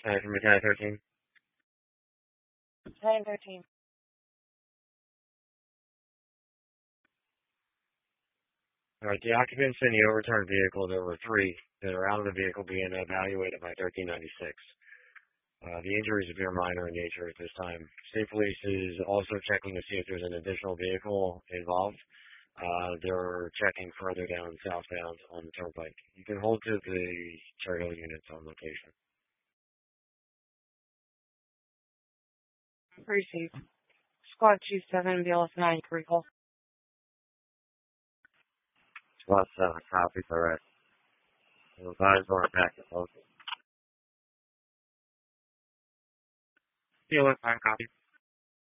Hi, from Battalion 13. Battalion 13. Alright, the occupants in the overturned vehicle, there were 3 that are out of the vehicle being evaluated by 1396. The injuries appear minor in nature at this time. State Police is also checking to see if there's an additional vehicle involved. They're checking further down southbound on the turnpike. You can hold to the Cherry Hill units on location. Received. Squad 27, BLS 9, recall. Squad 7, copy, correct. Advise on back to focus. BLS 9, copy.